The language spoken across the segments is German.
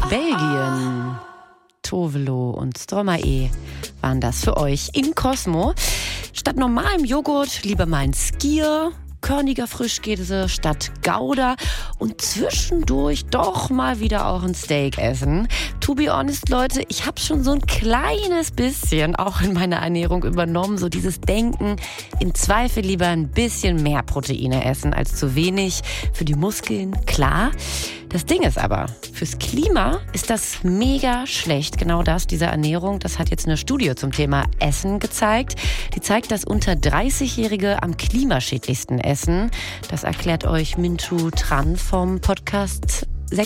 Belgien. Tovelo und Stromae waren das für euch in Cosmo. Statt normalem Joghurt lieber mal ein Skier, körniger Frischkäse statt Gouda und zwischendurch doch mal wieder auch ein Steak essen. To be honest, Leute, ich habe schon so ein kleines bisschen auch in meiner Ernährung übernommen, so dieses Denken, im Zweifel lieber ein bisschen mehr Proteine essen als zu wenig. Für die Muskeln, klar. Das Ding ist aber, fürs Klima ist das mega schlecht. Genau das, diese Ernährung, das hat jetzt eine Studie zum Thema Essen gezeigt. Die zeigt, dass unter 30-Jährige am klimaschädlichsten essen. Das erklärt euch Mintu Tran vom Podcast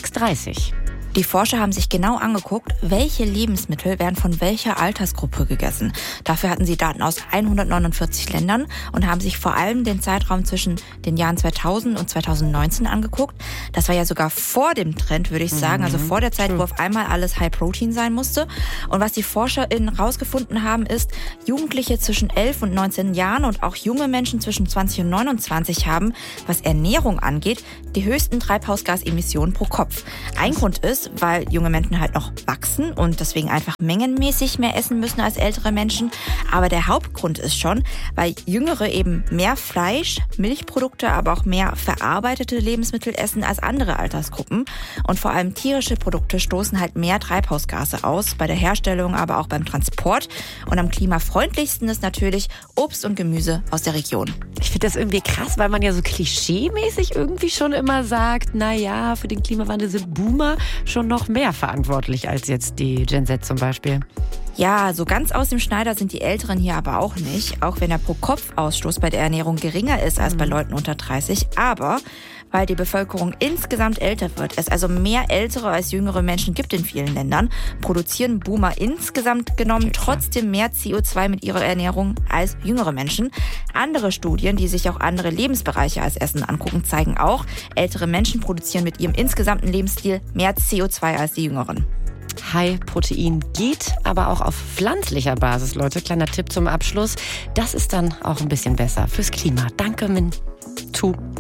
630. Die Forscher haben sich genau angeguckt, welche Lebensmittel werden von welcher Altersgruppe gegessen. Dafür hatten sie Daten aus 149 Ländern und haben sich vor allem den Zeitraum zwischen den Jahren 2000 und 2019 angeguckt. Das war ja sogar vor dem Trend, würde ich sagen, also vor der Zeit, wo auf einmal alles High Protein sein musste. Und was die ForscherInnen rausgefunden haben, ist, Jugendliche zwischen 11 und 19 Jahren und auch junge Menschen zwischen 20 und 29 haben, was Ernährung angeht, die höchsten Treibhausgasemissionen pro Kopf. Ein Grund ist, weil junge Menschen halt noch wachsen und deswegen einfach mengenmäßig mehr essen müssen als ältere Menschen. Aber der Hauptgrund ist schon, weil Jüngere eben mehr Fleisch, Milchprodukte, aber auch mehr verarbeitete Lebensmittel essen als andere Altersgruppen. Und vor allem tierische Produkte stoßen halt mehr Treibhausgase aus, bei der Herstellung, aber auch beim Transport. Und am klimafreundlichsten ist natürlich Obst und Gemüse aus der Region. Ich finde das irgendwie krass, weil man ja so klischeemäßig irgendwie schon immer sagt, naja, für den Klimawandel sind Boomer schon noch mehr verantwortlich als jetzt die Gen Z zum Beispiel. Ja, so ganz aus dem Schneider sind die Älteren hier aber auch nicht, auch wenn der Pro-Kopf-Ausstoß bei der Ernährung geringer ist als bei Leuten unter 30. Aber weil die Bevölkerung insgesamt älter wird, es also mehr ältere als jüngere Menschen gibt in vielen Ländern, produzieren Boomer insgesamt genommen trotzdem mehr CO2 mit ihrer Ernährung als jüngere Menschen. Andere Studien, die sich auch andere Lebensbereiche als Essen angucken, zeigen auch, ältere Menschen produzieren mit ihrem insgesamten Lebensstil mehr CO2 als die jüngeren. High-Protein geht aber auch auf pflanzlicher Basis, Leute. Kleiner Tipp zum Abschluss. Das ist dann auch ein bisschen besser fürs Klima. Danke, Mintu.